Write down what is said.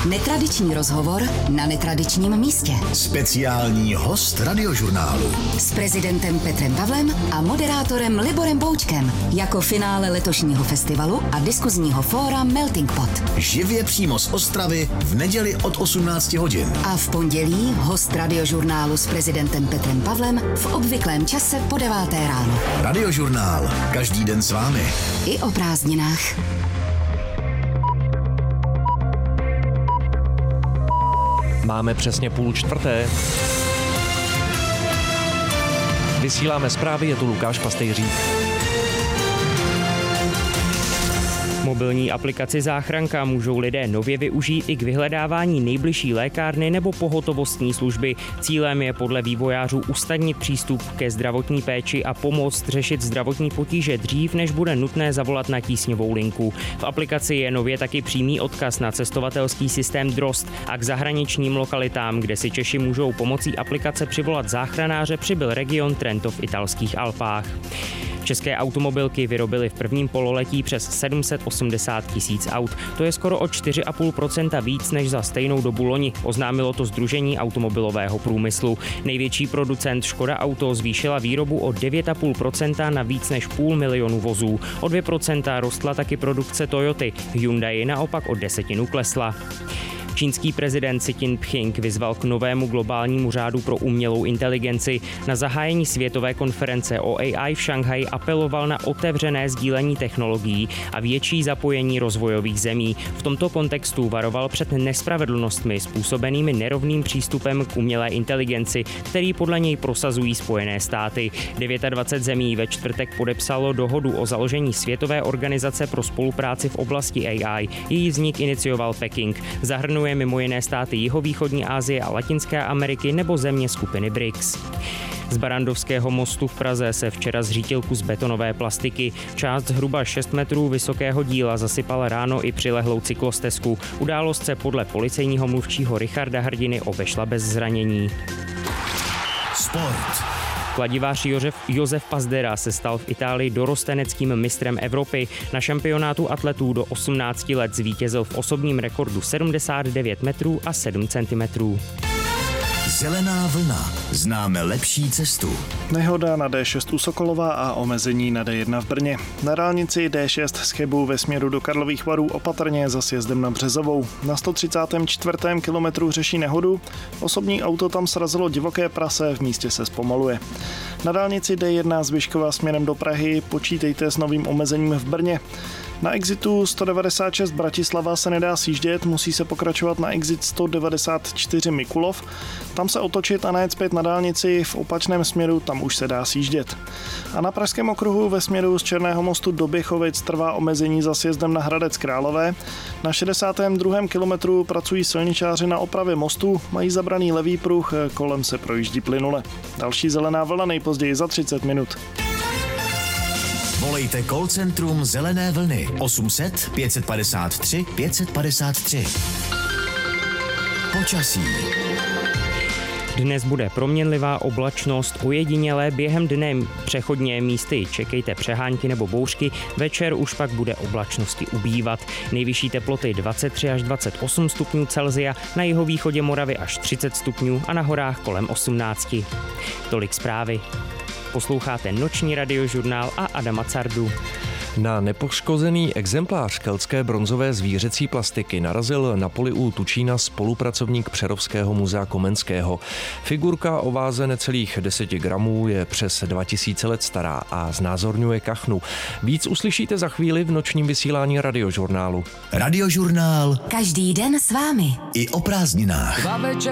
Netradiční rozhovor na netradičním místě. Speciální host Radiožurnálu. S prezidentem Petrem Pavlem a moderátorem Liborem Boučkem. Jako finále letošního festivalu a diskuzního fóra Melting Pot. Živě přímo z Ostravy v neděli od 18 hodin. A v pondělí host Radiožurnálu s prezidentem Petrem Pavlem v obvyklém čase po 9 ráno. Radiožurnál. Každý den s vámi. I o prázdninách. Máme přesně 3:30. Vysíláme zprávy, je tu Lukáš Pastejřík. Mobilní aplikaci Záchranka můžou lidé nově využít i k vyhledávání nejbližší lékárny nebo pohotovostní služby. Cílem je podle vývojářů usnadnit přístup ke zdravotní péči a pomoct řešit zdravotní potíže dřív, než bude nutné zavolat na tísňovou linku. V aplikaci je nově taky přímý odkaz na cestovatelský systém Drozd a k zahraničním lokalitám, kde si Češi můžou pomocí aplikace přivolat záchranáře, přibyl region Trento v italských Alpách. České automobilky vyrobily v prvním pololetí přes 780 000 aut. To je skoro o 4,5% víc než za stejnou dobu loni, oznámilo to Sdružení automobilového průmyslu. Největší producent Škoda Auto zvýšila výrobu o 9,5% na víc než 500 000 vozů. O 2% rostla taky produkce Toyoty. Hyundai naopak o 10% klesla. Čínský prezident Xi Jinping vyzval k novému globálnímu řádu pro umělou inteligenci. Na zahájení světové konference o AI v Šanghaji apeloval na otevřené sdílení technologií a větší zapojení rozvojových zemí. V tomto kontextu varoval před nespravedlnostmi způsobenými nerovným přístupem k umělé inteligenci, který podle něj prosazují Spojené státy. 29 zemí ve čtvrtek podepsalo dohodu o založení Světové organizace pro spolupráci v oblasti AI. Její vznik inicioval Peking. Zahrnuje mimo jiné státy jihovýchodní Asie a Latinské Ameriky nebo země skupiny BRICS. Z Barrandovského mostu v Praze se včera zřítil kus betonové plastiky. Část zhruba 6 metrů vysokého díla zasypal ráno i přilehlou cyklostezku. Událost se podle policejního mluvčího Richarda Hrdiny obešla bez zranění. Sport. Kladivář Josef Pazdera se stal v Itálii dorosteneckým mistrem Evropy. Na šampionátu atletů do 18 let zvítězil v osobním rekordu 79 metrů a 7 centimetrů. Zelená vlna. Známe lepší cestu. Nehoda na D6 u Sokolova a omezení na D1 v Brně. Na dálnici D6 z Chebu ve směru do Karlových Varů opatrně za sjezdem na Březovou. Na 134. kilometru řeší nehodu. Osobní auto tam srazilo divoké prase, v místě se zpomaluje. Na dálnici D1 z Vyškova směrem do Prahy počítejte s novým omezením v Brně. Na exitu 196 Bratislava se nedá sjíždět, musí se pokračovat na exit 194 Mikulov. Tam se otočit a najet zpět na dálnici, v opačném směru tam už se dá sjíždět. A na Pražském okruhu ve směru z Černého mostu do Běchovic trvá omezení za sjezdem na Hradec Králové. Na 62. kilometru pracují silničáři na opravě mostu, mají zabraný levý pruh, kolem se projíždí plynule. Další zelená vlna nejpozději za 30 minut. Volejte call centrum Zelené vlny 800 553 553. Počasí. Dnes bude proměnlivá oblačnost, ojedinělé během dne přechodně místy čekejte přehánky nebo bouřky, večer už pak bude oblačnosti ubývat. Nejvyšší teploty 23 až 28 stupňů Celsia, na jihovýchodě Moravy až 30 stupňů a na horách kolem 18. Tolik zprávy. Posloucháte noční radiožurnál a Adama Cardu. Na nepoškozený exemplář keltské bronzové zvířecí plastiky narazil na poli u Tučína spolupracovník Přerovského muzea Komenského. Figurka o váze necelých 10 gramů je přes 2000 let stará a znázorňuje kachnu. Víc uslyšíte za chvíli v nočním vysílání radiožurnálu. Radiožurnál. Každý den s vámi. I o prázdninách.